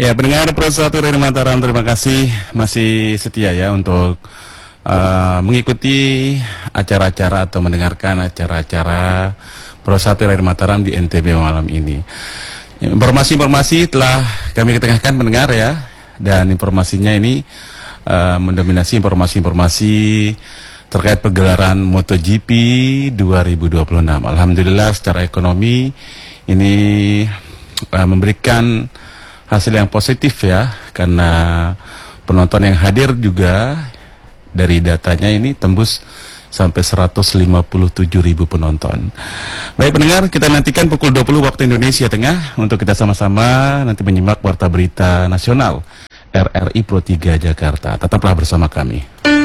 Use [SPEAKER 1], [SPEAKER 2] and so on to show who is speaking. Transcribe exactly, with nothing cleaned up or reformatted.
[SPEAKER 1] Ya, pendengar Pro satu Radio Mataram, terima kasih masih setia ya untuk uh, mengikuti acara-acara atau mendengarkan acara-acara Pro satu Radio Mataram di N T B malam ini. Informasi-informasi telah kami ketengahkan pendengar ya, dan informasinya ini uh, mendominasi informasi-informasi terkait pergelaran MotoGP dua ribu dua puluh enam. Alhamdulillah secara ekonomi ini uh, memberikan hasil yang positif ya, karena penonton yang hadir juga dari datanya ini tembus sampai seratus lima puluh tujuh ribu penonton. Baik pendengar, kita nantikan pukul dua puluh waktu Indonesia Tengah untuk kita sama-sama nanti menyimak warta berita nasional R R I Pro tiga Jakarta. Tetaplah bersama kami.